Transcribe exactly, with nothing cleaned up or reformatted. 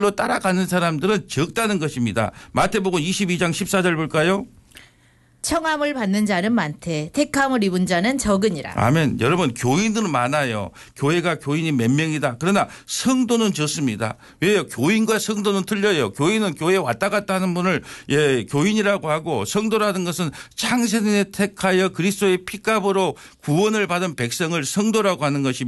따라가는 사람들은 적다는 것입니다. 마태복음 이십이 장 십사 절 볼까요? 청함을 받는 자는 많되 택함을 입은 자는 적으니라. 아멘. 여러분 교인들은 많아요. 교회가 교인이 몇 명이다. 그러나 성도는 적습니다. 왜요? 교인과 성도는 틀려요. 교인은 교회에 왔다 갔다 하는 분을 예, 교인이라고 하고 성도라는 것은 창세전에 택하여 그리스도의 피값으로 구원을 받은 백성을 성도라고 하는 것입니다.